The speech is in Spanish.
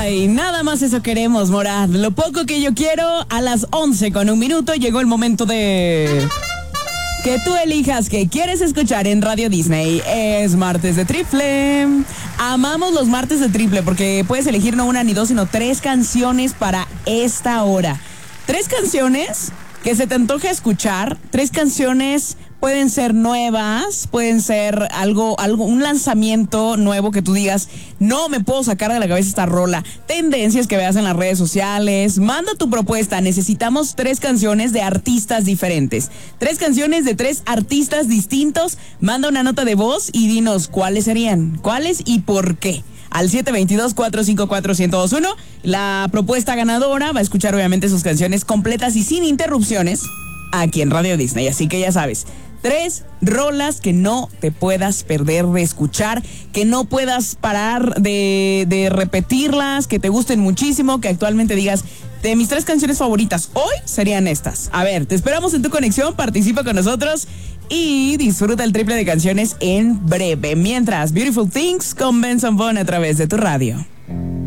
Ay, nada más eso queremos, Morad. Lo poco que yo quiero, a las 11:01 llegó el momento de que tú elijas qué quieres escuchar en Radio Disney. Es martes de triple. Amamos los martes de triple porque puedes elegir no una ni dos, sino 3 canciones para esta hora. 3 canciones que se te antoja escuchar, 3 canciones. Pueden ser nuevas, pueden ser algo, un lanzamiento nuevo que tú digas, no me puedo sacar de la cabeza esta rola. Tendencias que veas en las redes sociales. Manda tu propuesta. Necesitamos 3 canciones de artistas diferentes. 3 canciones de 3 artistas distintos. Manda una nota de voz y dinos cuáles serían, cuáles y por qué. Al 722-454-1021. La propuesta ganadora va a escuchar obviamente sus canciones completas y sin interrupciones aquí en Radio Disney. Así que ya sabes, 3 rolas que no te puedas perder de escuchar, que no puedas parar de repetirlas, que te gusten muchísimo, que actualmente digas, de mis 3 canciones favoritas hoy serían estas. A ver, te esperamos en tu conexión, participa con nosotros y disfruta el triple de canciones en breve. Mientras, Beautiful Things con Benson Boone a través de tu radio.